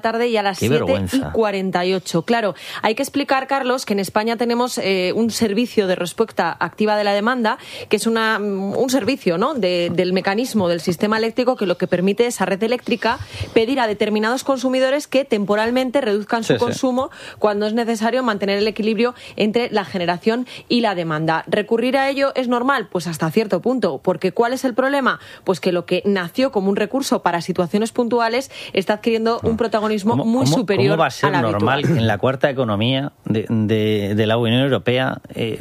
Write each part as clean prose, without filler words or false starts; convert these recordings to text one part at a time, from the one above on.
tarde y a las 7:48. Claro, hay que explicar, Carlos, que en España tenemos un servicio de respuesta activa de la demanda, que es un servicio, ¿no?, del mecanismo del sistema eléctrico, que lo que permite es a Red Eléctrica pedir a determinados consumidores que temporalmente reduzcan su consumo cuando es necesario mantener el equilibrio entre la generación y la demanda. ¿Recurrir a ello es normal? Pues hasta cierto punto, porque ¿cuál es el problema? Pues que lo que nació como un recurso para situaciones puntuales está adquiriendo un protagonismo muy superior. ¿Cómo va a ser normal que en la cuarta economía de la Unión Europea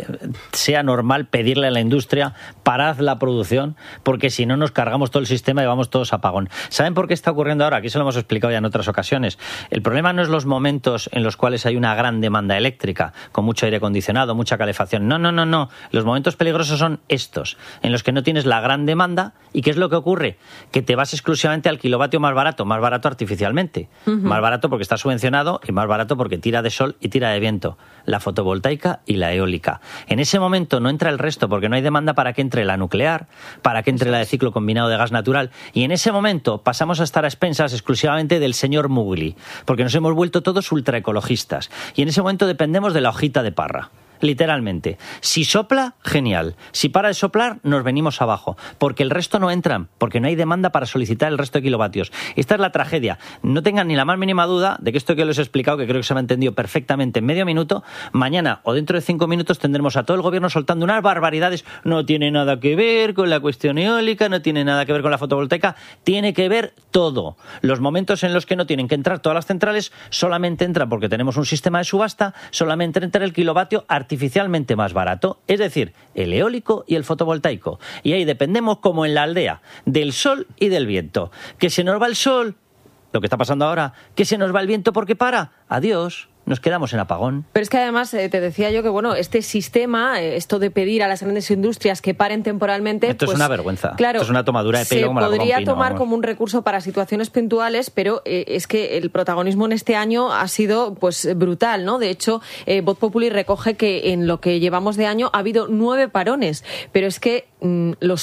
sea normal pedirle a la industria parad la producción, porque si no nos cargamos todo el sistema y vamos todos a apagón? ¿Saben por qué está ocurriendo ahora? Aquí se lo hemos explicado ya en otras ocasiones. El problema no es los momentos en los cuales hay una gran demanda eléctrica, con mucho aire acondicionado, mucha calefacción. No. Los momentos peligrosos son estos, en los que no tienes la gran demanda. ¿Y qué es lo que ocurre? Que te vas exclusivamente al kilovatio más barato artificialmente. Más barato porque está subvencionado y más barato porque tira de sol y tira de viento. La fotovoltaica y la eólica. En ese momento no entra el resto porque no hay demanda para que entre la nuclear, para que entre la de ciclo combinado de gas natural. Y en ese momento pasamos a estar a expensas exclusivamente del señor Mugli, porque nos hemos vuelto todos ultraecologistas. Y en ese momento dependemos de la hojita de parra. Literalmente. Si sopla, genial. Si para de soplar, nos venimos abajo. Porque el resto no entran, porque no hay demanda para solicitar el resto de kilovatios. Esta es la tragedia. No tengan ni la más mínima duda de que esto que les he explicado, que creo que se me ha entendido perfectamente en medio minuto, mañana o dentro de 5 minutos tendremos a todo el gobierno soltando unas barbaridades. No tiene nada que ver con la cuestión eólica, no tiene nada que ver con la fotovoltaica, tiene que ver todo. Los momentos en los que no tienen que entrar todas las centrales solamente entran porque tenemos un sistema de subasta, solamente entra el kilovatio artificialmente más barato, es decir, el eólico y el fotovoltaico. Y ahí dependemos, como en la aldea, del sol y del viento. Que se nos va el sol, lo que está pasando ahora, que se nos va el viento porque para, adiós. Nos quedamos en apagón. Pero es que además te decía yo que este sistema, esto de pedir a las grandes industrias que paren temporalmente, esto pues, es una vergüenza. Claro, esto es una tomadura de pelo como la coca podría con pino, tomar vamos. como un recurso para situaciones puntuales, pero es que el protagonismo en este año ha sido pues brutal, ¿no? De hecho, Voz Populi recoge que en lo que llevamos de año ha habido 9 parones, pero es que los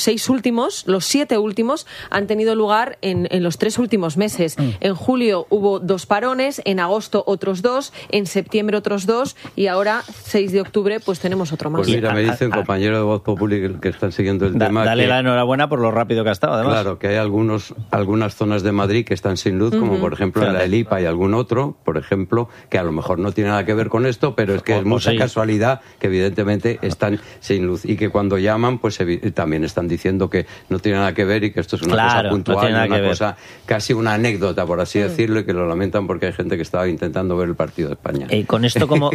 7 últimos han tenido lugar en los 3 últimos meses. En julio hubo 2 parones, en agosto otros 2, en septiembre otros 2 y ahora, 6 de octubre, pues tenemos otro más. Pues mira, me dice un compañero de Voz Populi que están siguiendo el tema. Dale la enhorabuena por lo rápido que ha estado, además. Claro, que hay algunas zonas de Madrid que están sin luz, como por ejemplo en la Elipa y algún otro, por ejemplo, que a lo mejor no tiene nada que ver con esto, pero es que es mucha casualidad que evidentemente están sin luz y que cuando llaman, pues también están diciendo que no tiene nada que ver y que esto es una cosa puntual, una cosa casi una anécdota, por así decirlo, y que lo lamentan porque hay gente que estaba intentando ver el partido de España. Con esto como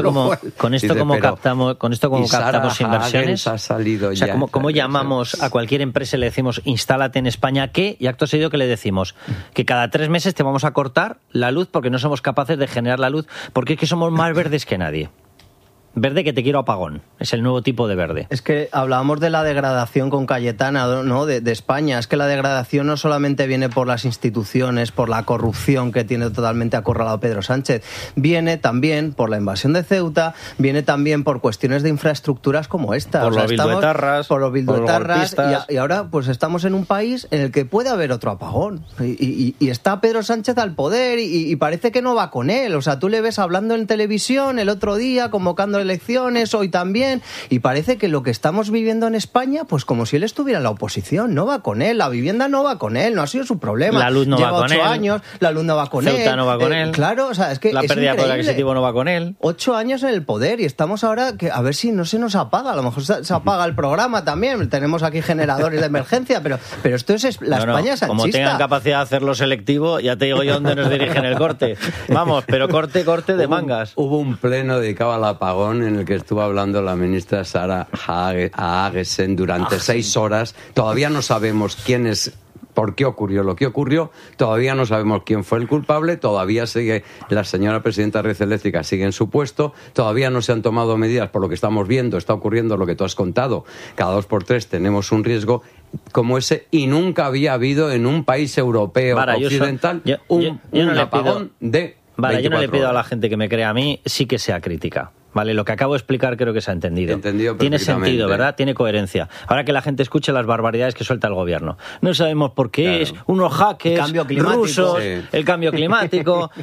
captamos inversiones. Ha salido, o sea, ya, ¿cómo llamamos a cualquier empresa y le decimos instálate en España qué? Y acto seguido que le decimos que cada 3 meses te vamos a cortar la luz porque no somos capaces de generar la luz, porque es que somos más verdes que nadie. Verde que te quiero apagón. Es el nuevo tipo de verde. Es que hablábamos de la degradación con Cayetana, ¿no? de España. Es que la degradación no solamente viene por las instituciones, por la corrupción que tiene totalmente acorralado Pedro Sánchez. Viene también por la invasión de Ceuta, viene también por cuestiones de infraestructuras como esta. Por los bilduetarras. Por los bilduetarras. Y ahora pues estamos en un país en el que puede haber otro apagón. Y está Pedro Sánchez al poder y parece que no va con él. O sea, tú le ves hablando en televisión el otro día, convocando elecciones, hoy también, y parece que lo que estamos viviendo en España, pues como si él estuviera en la oposición, no va con él, la vivienda no va con él, no ha sido su problema. La luz no Lleva va con 8 él. años, la luz no va con él. Ceuta no va con él. Claro, o sea, es que la es pérdida de poder increíble. adquisitivo no va con él. 8 años en el poder y estamos ahora que a ver si no se nos apaga, a lo mejor se apaga el programa también, tenemos aquí generadores de emergencia, pero esto es la España sanchista. Como tengan capacidad de hacerlo selectivo, ya te digo yo dónde nos dirigen el corte. Vamos, pero corte de mangas. Hubo un pleno dedicado al apagón en el que estuvo hablando la ministra Sara Agesen durante 6 horas. Todavía no sabemos por qué ocurrió lo que ocurrió, todavía no sabemos quién fue el culpable, todavía sigue la señora presidenta de Red Eléctrica, sigue en su puesto, todavía no se han tomado medidas por lo que estamos viendo, está ocurriendo lo que tú has contado, cada 2x3 tenemos un riesgo como ese y nunca había habido en un país europeo occidental un apagón de 24 yo no le pido a la horas. gente que me crea a mí, sí que sea crítica. Vale, lo que acabo de explicar creo que se ha entendido. Tiene sentido, ¿verdad? Tiene coherencia. Ahora que la gente escuche las barbaridades que suelta el gobierno. No sabemos por qué es, unos hackers rusos, el cambio climático,